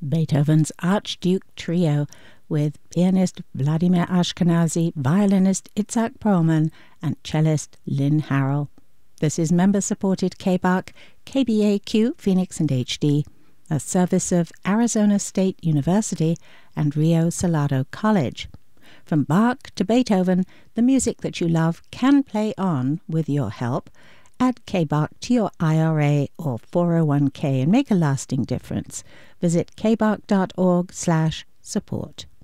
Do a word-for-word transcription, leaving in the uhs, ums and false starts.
Beethoven's Archduke Trio with pianist Vladimir Ashkenazy, violinist Itzhak Perlman, and cellist Lynn Harrell. This is member-supported K B A C, K B A Q, Phoenix and H D, a service of Arizona State University and Rio Salado College. From Bach to Beethoven, the music that you love can play on with your help. Add K B A C to your I R A or four oh one k and make a lasting difference. Visit k b a c dot org slash support.